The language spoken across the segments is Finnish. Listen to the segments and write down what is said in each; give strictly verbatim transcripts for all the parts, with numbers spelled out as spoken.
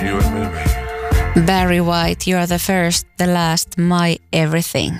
You and me, baby. Barry White, You're the First, the Last, My Everything.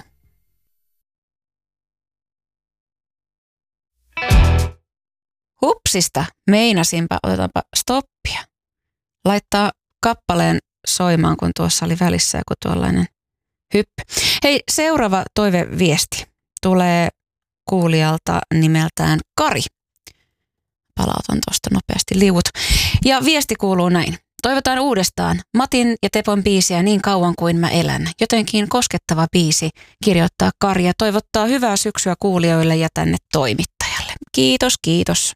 Hupsista, meinasinpa, otetaanpa stoppia. Laittaa kappaleen soimaan, kun tuossa oli välissä joku tuollainen hyppy. Hei, seuraava toiveviesti tulee kuulijalta nimeltään Kari. Palautan tuosta nopeasti liuut. Ja viesti kuuluu näin. Toivotaan uudestaan Matin ja Tepon biisiä Niin kauan kuin mä elän. Jotenkin koskettava biisi, kirjoittaa Kari ja toivottaa hyvää syksyä kuulijoille ja tänne toimittajalle. Kiitos, kiitos.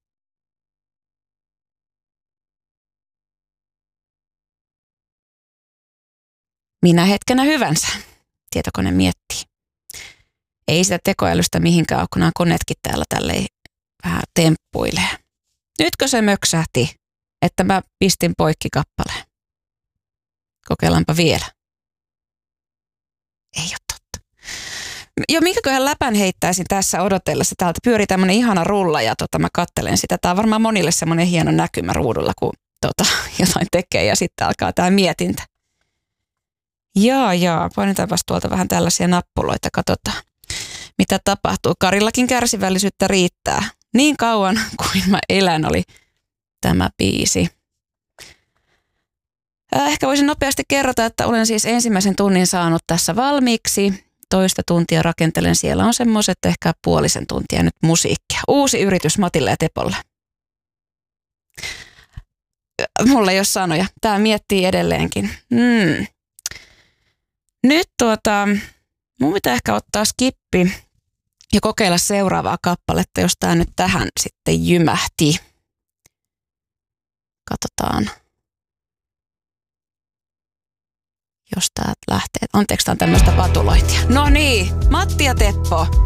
Minä hetkenä hyvänsä, tietokone miettii. Ei sitä tekoälystä mihinkään ole, kun nämä koneetkin täällä tälleen vähän temppuilee. Nytkö se möksähti, että mä pistin poikki kappaleen? Kokeillaanpa vielä. Ei ole totta. Jo minkäköhän läpän heittäisin tässä odotellessa. Täältä pyörii tämmönen ihana rulla ja tota, mä kattelen sitä. Tää on varmaan monille semmoinen hieno näkymä ruudulla, kun tota, jotain tekee ja sitten alkaa tää mietintä. Jaa, jaa. Painetaanpas tuolta vähän tällaisia nappuloita. Katsotaan, mitä tapahtuu. Karillakin kärsivällisyyttä riittää. Niin kauan kuin mä elän oli tämä biisi. Ehkä voisin nopeasti kerrota, että olen siis ensimmäisen tunnin saanut tässä valmiiksi. Toista tuntia rakentelen. Siellä on semmoiset ehkä puolisen tuntia nyt musiikkia. Uusi yritys Matille ja Tepolle. Mulla ei ole sanoja. Tää miettii edelleenkin. Hmm. Nyt tuota, mun pitää ehkä ottaa skippi ja kokeilla seuraavaa kappaletta, jos tää nyt tähän sitten jymähti. Katsotaan. Jos tää lähtee. Anteeksi, tää on tämmöistä patulointia. No niin, Matti ja Teppo.